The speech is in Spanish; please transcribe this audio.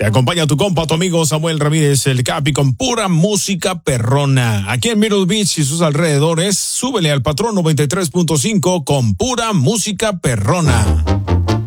Te acompaña tu compa, tu amigo Samuel Ramírez, el Capi, con pura música perrona. Aquí en Myrtle Beach y sus alrededores, súbele al patrón 93.5 con pura música perrona.